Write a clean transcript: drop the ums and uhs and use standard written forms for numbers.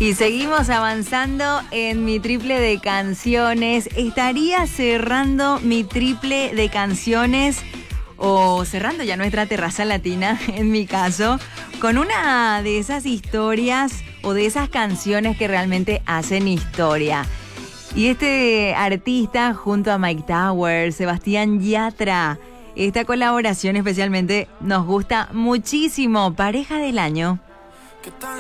Y seguimos avanzando en mi triple de canciones. Estaría cerrando mi triple de canciones, o cerrando ya nuestra terraza latina, en mi caso, con una de esas historias o de esas canciones que realmente hacen historia. Y este artista, junto a Mike Towers, Sebastián Yatra, esta colaboración especialmente nos gusta muchísimo. Pareja del año.